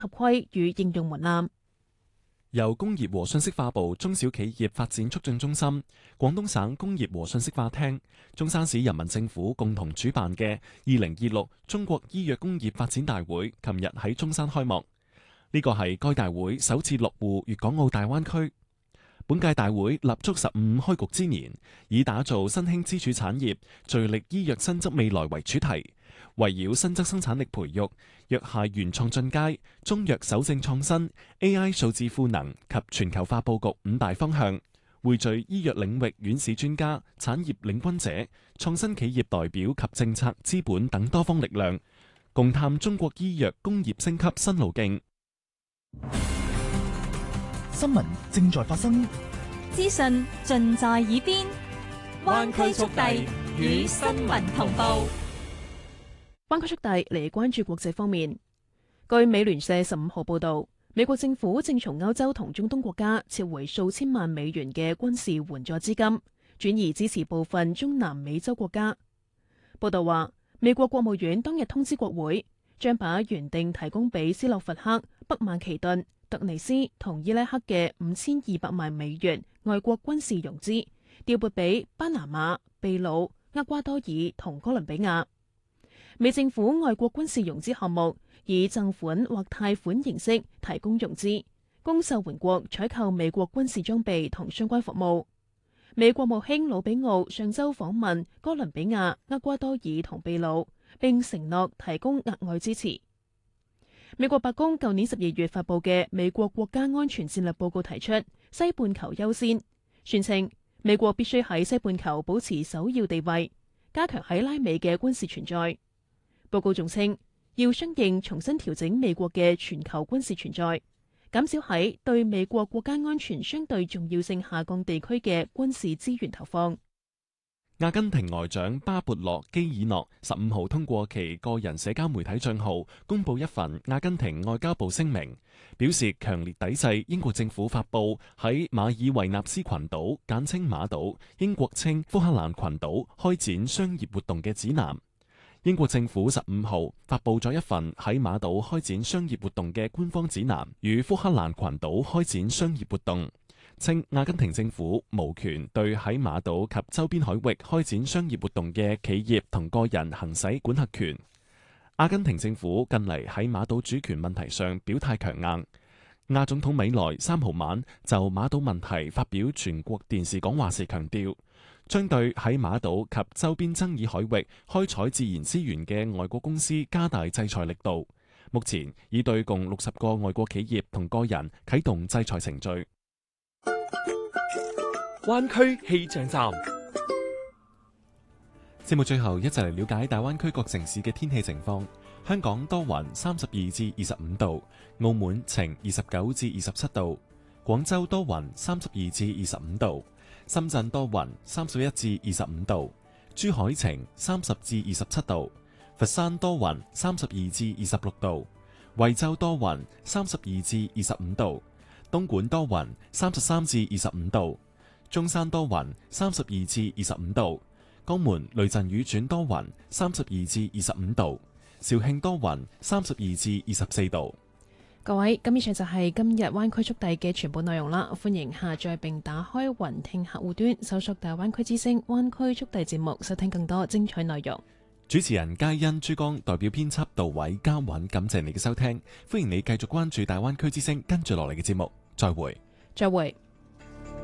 合規與應用門檻。 由工業和信息化部中小企業發展促進中心、廣東省工業和信息化廳、中山市人民政府共同主辦嘅2026中國醫藥工業發展大會，琴日喺中山開幕。呢個係該大會首次落戶粵港澳大灣區。本屆大會立足15開局之年，以打造新興支柱產業、聚力醫藥新質未來為主題，圍繞新質生產力培育、藥械原創進階、中藥守正創新、AI 數字賦能及全球化佈局5大方向，匯聚醫藥領域院士專家、產業領軍者、創新企業代表及政策資本等多方力量，共探中國醫藥工業升級新路徑。 新聞正在發生， 資訊盡在耳邊，灣區速遞與新聞同步。 灣區速遞嚟關注國際方面。據美聯社15號報導，美國政府正從歐洲同中東國家撤回數千萬美元嘅軍事援助資金，轉移支持部分中南美洲國家。報導話，美國國務院當日通知國會，將把原定提供俾斯洛伐克、北馬其頓、突尼斯同伊拉克嘅5200萬美元外國軍事融資調撥俾巴拿馬、秘魯、厄瓜多爾同哥倫比亞。美政府外國軍事融資項目以贈款或貸款形式提供融資，供受援國採購美國軍事裝備同相關服務。美國務卿魯比奧上週訪問哥倫比亞、厄瓜多爾同秘魯，並承諾提供額外支持。美國白宮舊年12月發布嘅美國國家安全戰略報告提出西半球優先，宣稱美國必須喺西半球保持首要地位，加強喺拉美嘅軍事存在。報告仲稱要相應重新調整美國嘅全球軍事存在，減少喺對美國國家安全相對重要性下降地區嘅軍事資源投放。 阿根廷外長巴勃洛基爾諾15號通過其個人社交媒體帳號公佈一份阿根廷外交部聲明，表示強烈抵制英國政府發布喺馬爾維納斯群島（簡稱馬島）、英國稱福克蘭群島開展商業活動嘅指南。英國政府15號發佈咗一份喺馬島開展商業活動嘅官方指南，與福克蘭群島開展商業活動，稱阿根廷政府無權對喺馬島及周邊海域開展商業活動嘅企業同個人行使管轄權。阿根廷政府近嚟喺馬島主權問題上表態強硬。亞總統米萊3號晚就馬島問題發表全國電視講話時強調，將對喺馬島及周邊爭議海域開採自然資源嘅外國公司加大制裁力度。目前已對共60個外國企業同個人啟動制裁程序。 灣區氣象站， 節目最後一齊嚟了解大灣區各城市嘅天氣情況。香港多雲32至25度，澳門晴29至27度，廣州多雲32至25度，深圳多雲31至25度，珠海晴30至27度，佛山多雲32至26度，惠州多雲32至25度，東莞多雲33至25度，中山多雲32至25度，江門雷陣雨轉多雲32至25度，肇慶多雲32至24度。 各位，咁以上就係今日灣區速遞嘅全部內容啦。歡迎下載並打開雲聽客戶端，搜索大灣區之聲灣區速遞節目，收聽更多精彩內容。 主持人佳欣、珠江代表編輯杜偉、嘉允，感謝你嘅收聽。歡迎你繼續關注大灣區之聲跟住落嚟嘅節目。再會。 再會。